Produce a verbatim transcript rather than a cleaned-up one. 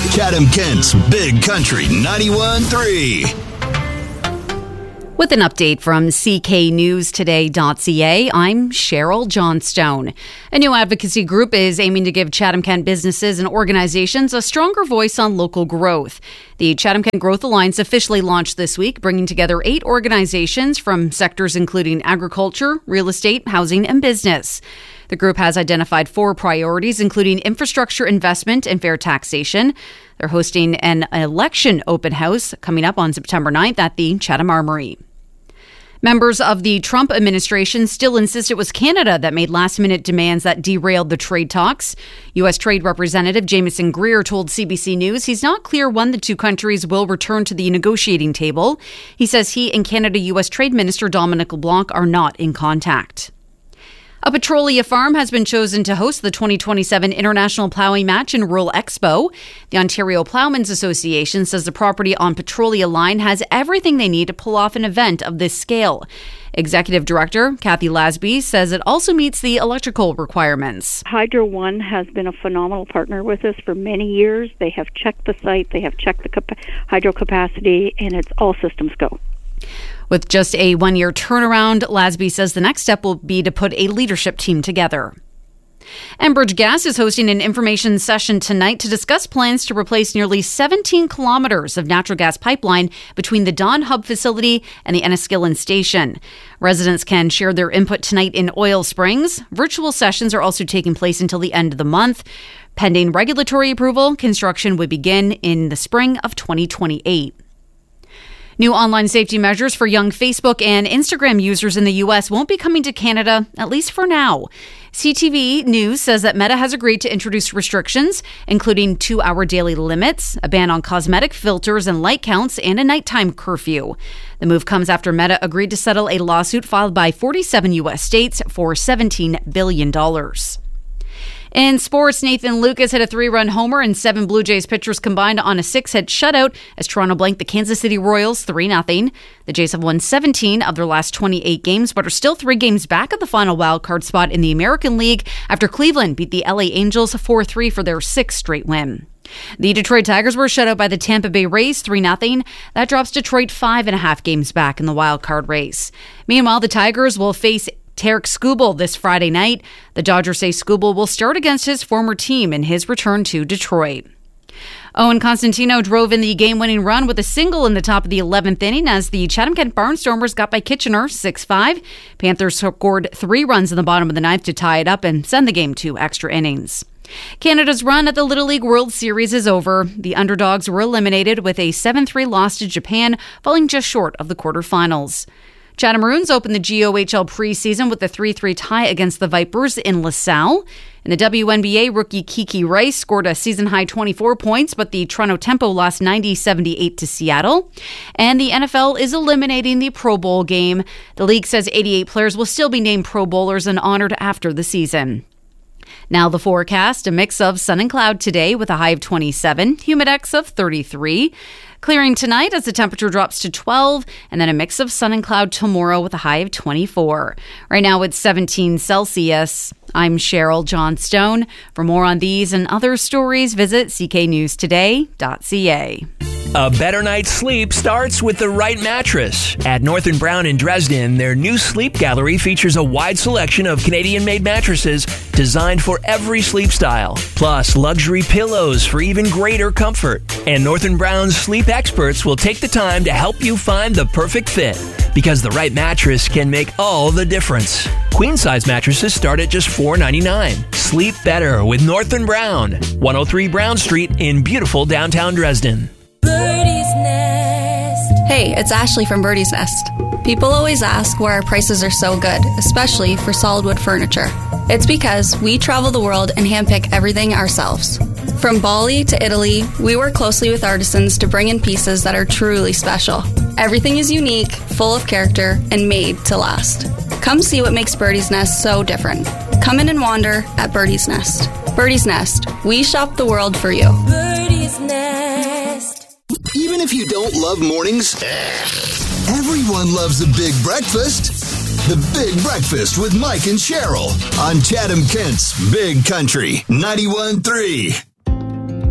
Chatham-Kent's Big Country ninety-one point three. With an update from C K News Today dot C A, I'm Cheryl Johnstone. A new advocacy group is aiming to give Chatham-Kent businesses and organizations a stronger voice on local growth. The Chatham-Kent Growth Alliance officially launched this week, bringing together eight organizations from sectors including agriculture, real estate, housing, and business. The group has identified four priorities, including infrastructure investment and fair taxation. They're hosting an election open house coming up on September ninth at the Chatham Armory. Members of the Trump administration still insist it was Canada that made last-minute demands that derailed the trade talks. U S Trade Representative Jameson Greer told C B C News he's not clear when the two countries will return to the negotiating table. He says he and Canada U S Trade Minister Dominic LeBlanc are not in contact. A Petrolia farm has been chosen to host the twenty twenty-seven International Plowing Match and Rural Expo. The Ontario Ploughmen's Association says the property on Petrolia Line has everything they need to pull off an event of this scale. Executive Director Kathy Lasby says it also meets the electrical requirements. Hydro One has been a phenomenal partner with us for many years. They have checked the site, they have checked the cap- hydro capacity, and it's all systems go. With just a one-year turnaround, Lasby says the next step will be to put a leadership team together. Enbridge Gas is hosting an information session tonight to discuss plans to replace nearly seventeen kilometers of natural gas pipeline between the Dawn Hub facility and the Enniskillen station. Residents can share their input tonight in Oil Springs. Virtual sessions are also taking place until the end of the month. Pending regulatory approval, construction would begin in the spring of twenty twenty-eight. New online safety measures for young Facebook and Instagram users in the U S won't be coming to Canada, at least for now. C T V News says that Meta has agreed to introduce restrictions, including two-hour daily limits, a ban on cosmetic filters and light counts, and a nighttime curfew. The move comes after Meta agreed to settle a lawsuit filed by forty-seven U S states for seventeen billion dollars. In sports, Nathan Lucas hit a three-run homer and seven Blue Jays pitchers combined on a six-hit shutout as Toronto blanked the Kansas City Royals three nothing. The Jays have won seventeen of their last twenty-eight games, but are still three games back of the final wildcard spot in the American League after Cleveland beat the L A Angels four three for their sixth straight win. The Detroit Tigers were shut out by the Tampa Bay Rays three nothing. That drops Detroit five and a half games back in the wildcard race. Meanwhile, the Tigers will face Tarik Skubal this Friday night. The Dodgers say Skubal will start against his former team in his return to Detroit. Owen Constantino drove in the game-winning run with a single in the top of the eleventh inning as the Chatham-Kent Barnstormers got by Kitchener six five. Panthers scored three runs in the bottom of the ninth to tie it up and send the game to extra innings. Canada's run at the Little League World Series is over. The underdogs were eliminated with a seven three loss to Japan, falling just short of the quarterfinals. Chatham Maroons opened the G O H L preseason with a three three tie against the Vipers in LaSalle. In the W N B A, rookie Kiki Rice scored a season-high twenty-four points, but the Toronto Tempo lost ninety seventy-eight to Seattle. And the N F L is eliminating the Pro Bowl game. The league says eighty-eight players will still be named Pro Bowlers and honored after the season. Now the forecast, a mix of sun and cloud today with a high of twenty-seven, humidex of thirty-three. Clearing tonight as the temperature drops to twelve, and then a mix of sun and cloud tomorrow with a high of twenty-four. Right now it's seventeen Celsius. I'm Cheryl Johnstone. For more on these and other stories, visit c k news today dot c a. A better night's sleep starts with the right mattress. At North and Brown in Dresden, their new sleep gallery features a wide selection of Canadian-made mattresses designed for every sleep style, plus luxury pillows for even greater comfort. And North and Brown's sleep experts will take the time to help you find the perfect fit, because the right mattress can make all the difference. Queen-size mattresses start at just four dollars and ninety-nine cents. Sleep better with North and Brown, one oh three Brown Street in beautiful downtown Dresden. Birdie's Nest. Hey, it's Ashley from Birdie's Nest. People always ask why our prices are so good, especially for solid wood furniture. It's because we travel the world and handpick everything ourselves. From Bali to Italy, we work closely with artisans to bring in pieces that are truly special. Everything is unique, full of character, and made to last. Come see what makes Birdie's Nest so different. Come in and wander at Birdie's Nest. Birdie's Nest, we shop the world for you. Birdie's Nest. Even if you don't love mornings, everyone loves a big breakfast. The Big Breakfast with Mike and Cheryl on Chatham-Kent's Big Country ninety-one point three.